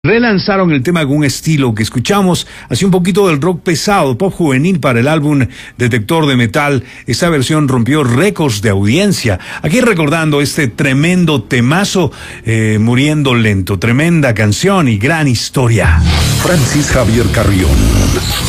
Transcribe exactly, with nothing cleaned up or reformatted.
Relanzaron el tema con un estilo que escuchamos, así un poquito del rock pesado, pop juvenil para el álbum Detector de Metal. Esta versión rompió récords de audiencia. Aquí recordando este tremendo temazo, eh, Muriendo Lento, tremenda canción y gran historia. Francis Javier Carrión.